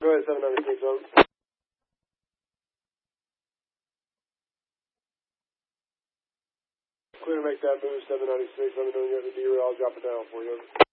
Go ahead, 796, over. Clear to make that move, 796. Let me know when you're at the D-rail. I'll drop it down for you, over.